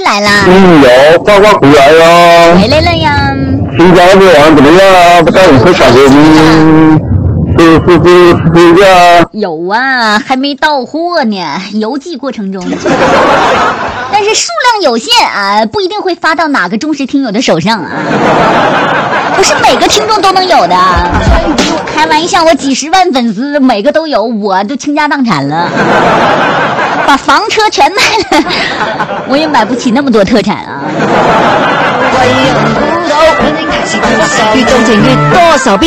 来啦？ 有，呱呱回来哟。 回来了呀。 新疆那边玩怎么样啊？不带你去感觉是呀。 有啊，还没到货呢，邮寄过程中。但是数量有限啊，不一定会发到哪个忠实听友的手上啊，不是每个听众都能有的。开玩笑，我几十万粉丝，每个都有，我都倾家荡产了，把房车全卖了，我也买不起那么多特产啊。 越做情越多手邊